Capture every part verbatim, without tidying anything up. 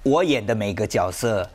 我演的每个角色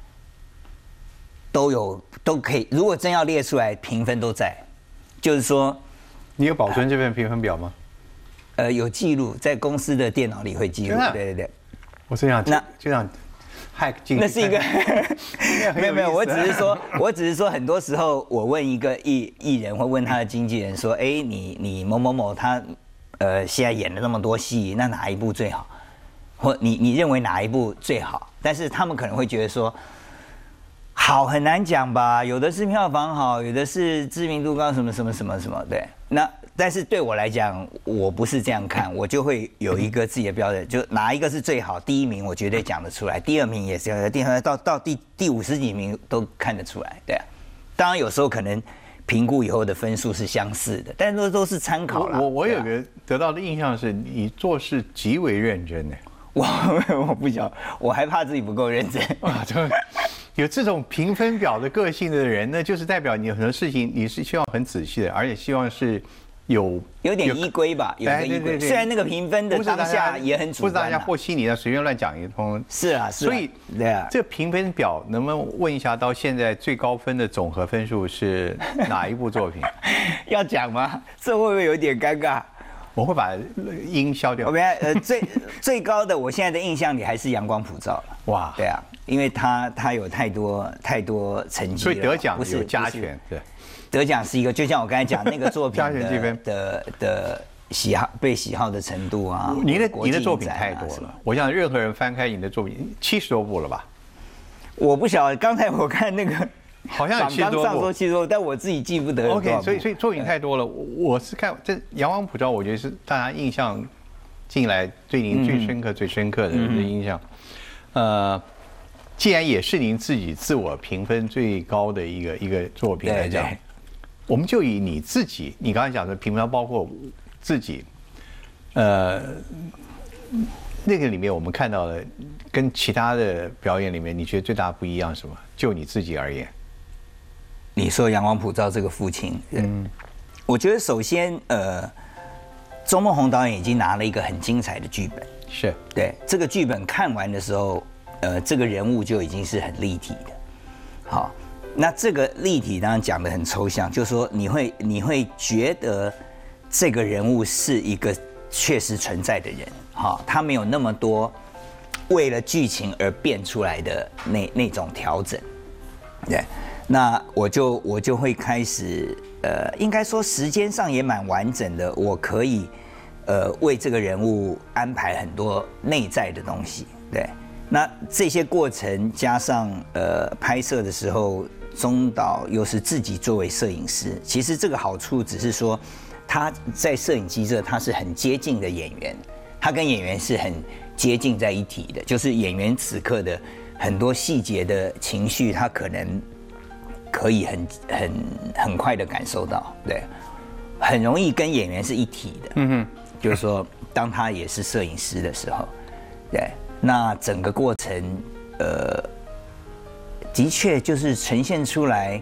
都有都可以，如果真要列出来，评分都在。就是说， 你有保存这份评分表吗？ 呃，有记录，在公司的电脑里会记录。对对对。 我这样那就让 hack 进去。 那是一个没有没有，我只是说，我只是说，很多时候我问一个艺艺人，会问他的经纪人说：“哎，你你某某某他呃现在演了那么多戏，那哪一部最好？或你你认为哪一部最好？”但是他们可能会觉得说，好很难讲吧，有的是票房好，有的是知名度高，什么什么什么什么，对。那但是对我来讲，我不是这样看，我就会有一个自己的标准，就哪一个是最好，第一名我绝对讲得出来，第二名也是，第二到到第第五十几名都看得出来，对啊。当然有时候可能评估以后的分数是相似的，但是都是参考啦。 我我有个得到的印象是你做事极为认真的。 我我不想，我还怕自己不够认真啊！有这种评分表的个性的人呢，就是代表你很多事情你是希望很仔细的，而且希望是有有点依规吧，有个依规。虽然那个评分的当下也很主观， 不是大家和稀泥的随便乱讲一通。 是啊，是啊。 所以对啊，这评分表能不能问一下，到现在最高分的总和分数是哪一部作品？ 要讲吗？这会不会有点尴尬？ 我会把音消掉。 我们呃最最高的，我现在的印象里还是阳光普照了。哇，对啊，因为他他有太多太多成绩了， 所以得奖有加权，对， 得奖是一个，就像我刚才讲那个作品加权积分的的喜好被喜好的程度啊。 你的你的作品太多了，我想任何人翻开你的作品七十多部了吧？ 我不晓得，刚才我看那个。 好像有七十多部， 上说七十多，但我自己记不得。 OK， 所以所以作品太多了。我是看这《阳光普照》，我觉得是大家印象进来对您最深刻、嗯、最深刻的印象。呃，既然也是您自己自我评分最高的一个一个作品来讲，我们就以你自己，你刚才讲的评分包括自己，呃。那个里面我们看到了，跟其他的表演里面，你觉得最大不一样是什么？就你自己而言， 你说阳光普照这个父亲，嗯，我觉得首先，呃，周梦红导演已经拿了一个很精彩的剧本， 是对这个剧本看完的时候，呃，这个人物就已经是很立体的。好，那这个立体当然讲得很抽象，就是说你会你会觉得这个人物是一个确实存在的人。好，他没有那么多为了剧情而变出来的那那种调整，对，那我就我就会开始，呃，应该说时间上也蛮完整的，我可以，呃，为这个人物安排很多内在的东西，对，那这些过程加上呃拍摄的时候，钟导又是自己作为摄影师，其实这个好处只是说他在摄影机这他是很接近的演员。他跟演员是很接近在一起的，就是演员此刻的很多细节的情绪，他可能可以很很很快的感受到，对，很容易跟演员是一体的。嗯哼，就是说，当他也是摄影师的时候，对，那整个过程，呃，的确就是呈现出来，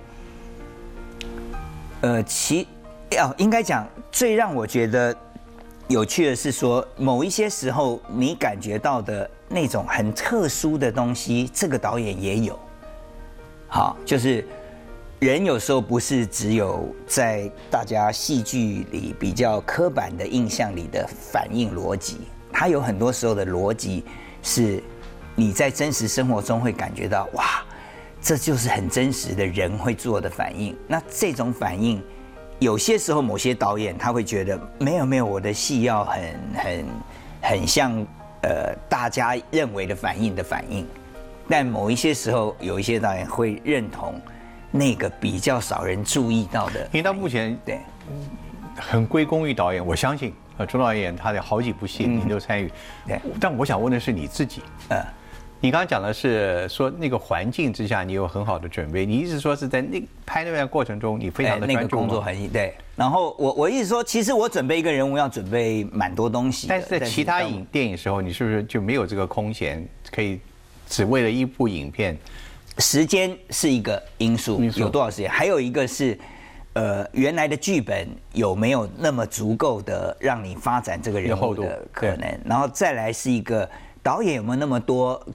呃，其要应该讲最让我觉得。有趣的是说，某一些时候你感觉到的那种很特殊的东西，这个导演也有。好，就是人有时候不是只有在大家戏剧里比较刻板的印象里的反应逻辑，它有很多时候的逻辑是你在真实生活中会感觉到，哇，这就是很真实的人会做的反应。那这种反应。有些时候，某些导演他会觉得没有没有，我的戏要很很很像呃大家认为的反应的反应，但某一些时候，有一些导演会认同那个比较少人注意到的。 因为到目前对很归功于导演，我相信呃钟导演他的好几部戏你都参与，对。但我想问的是你自己，呃。你刚刚讲的是说那个环境之下，你有很好的准备。你一直说是在那拍那段过程中，你非常的专注。 那个工作环境对。然后我我一直说，其实我准备一个人物要准备蛮多东西。 但是在其他影电影的时候，你是不是就没有这个空闲，可以只为了一部影片？ 时间是一个因素，有多少时间？还有一个是，呃，原来的剧本有没有那么足够的让你发展这个人物的可能？然后再来是一个导演有没有那么多。